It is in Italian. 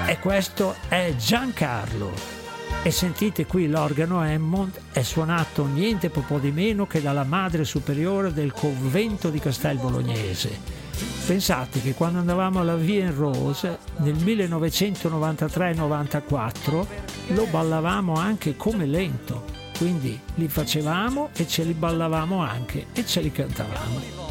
E questo è Giancarlo. E sentite qui l'organo Hammond è suonato niente po' di meno che dalla madre superiore del convento di Castel Bolognese. Pensate che quando andavamo alla Vie en Rose nel 1993-94 lo ballavamo anche come lento, quindi li facevamo e ce li ballavamo anche e ce li cantavamo.